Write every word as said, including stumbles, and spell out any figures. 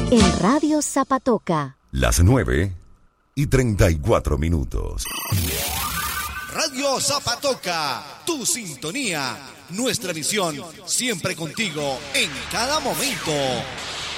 En Radio Zapatoca. Las nueve y treinta y cuatro minutos. Radio Zapatoca, tu sintonía, nuestra visión, siempre contigo en cada momento.